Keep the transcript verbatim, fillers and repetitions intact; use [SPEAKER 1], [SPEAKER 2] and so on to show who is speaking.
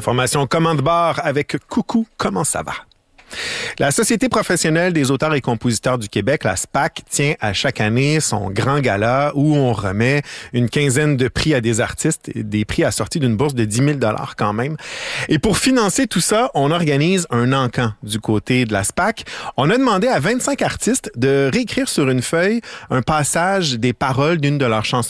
[SPEAKER 1] Formation Commande-Bar avec Coucou, comment ça va? La Société professionnelle des auteurs et compositeurs du Québec, la S P A C, tient à chaque année son grand gala où on remet une quinzaine de prix à des artistes, des prix assortis d'une bourse de dix mille dollars quand même. Et pour financer tout ça, on organise un encan du côté de la S P A C. On a demandé à vingt-cinq artistes de réécrire sur une feuille un passage des paroles d'une de leurs chansons